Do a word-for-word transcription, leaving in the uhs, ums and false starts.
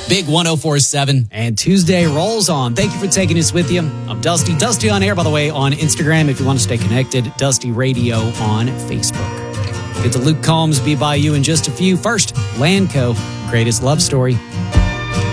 Big one oh four point seven. And Tuesday rolls on. Thank you for taking us with you. I'm Dusty. Dusty on Air, by the way, on Instagram if you want to stay connected. Dusty Radio on Facebook. Get to Luke Combs, Be By You in just a few. First, Landco, Greatest Love Story.